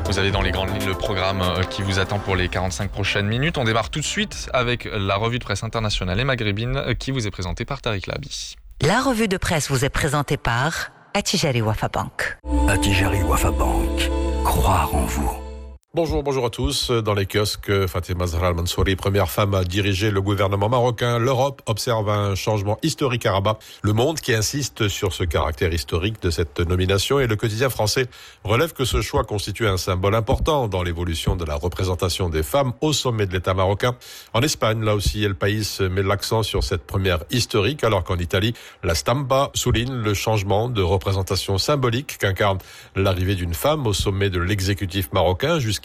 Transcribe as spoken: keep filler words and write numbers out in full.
Vous avez dans les grandes lignes le programme qui vous attend pour les quarante-cinq prochaines minutes. On démarre tout de suite avec la revue de presse internationale et maghrébine qui vous est présentée par Tariq Labi. La revue de presse vous est présentée par Attijari Wafa Bank. Attijari Wafa Bank. Croire en vous. Bonjour, bonjour à tous. Dans les kiosques, Fatima Zahra Al-Mansouri, première femme à diriger le gouvernement marocain. L'Europe observe un changement historique à Rabat. Le Monde qui insiste sur ce caractère historique de cette nomination et le quotidien français relève que ce choix constitue un symbole important dans l'évolution de la représentation des femmes au sommet de l'État marocain. En Espagne, là aussi, El País met l'accent sur cette première historique, alors qu'en Italie, la Stampa souligne le changement de représentation symbolique qu'incarne l'arrivée d'une femme au sommet de l'exécutif marocain. Jusqu'à